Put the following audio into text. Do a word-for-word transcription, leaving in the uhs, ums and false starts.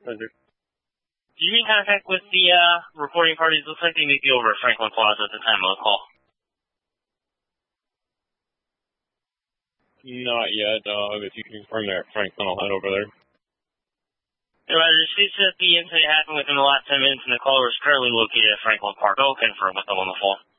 Pleasure. Did you make contact with the uh, reporting parties? Looks like they may be over at Franklin Plaza at the time of the call. Not yet. Uh, if you can confirm there at Franklin, I'll head over there. Roger, it states that the incident happened within the last ten minutes and the caller was currently located at Franklin Park. I'll confirm with them on the phone.